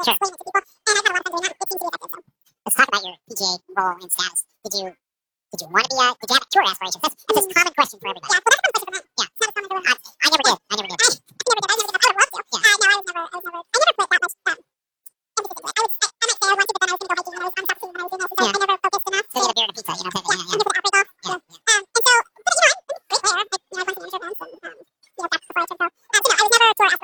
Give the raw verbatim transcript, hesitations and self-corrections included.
Sure. Explain it to people. And I've had a lot of fun doing that. It seems to be effective. So. Let's talk about your P G A role and status. Did you did you want to be a did you have tour aspirations? That's that's a common question for everybody. Yeah, well, that's a common question for Matt. Yeah, it's not a common question. I, I never did. I never did. I, I never did. I never did. I would love to. Yeah. Uh, no, I was never. I was never. I never put that much. Um, emphasis into it. I was. I, I might say I wanted, but then I was going to go hiking when I was on South Sea when I was doing that. So yeah. I never focused enough. So you had a beer and a pizza, you know. Yeah. Yeah.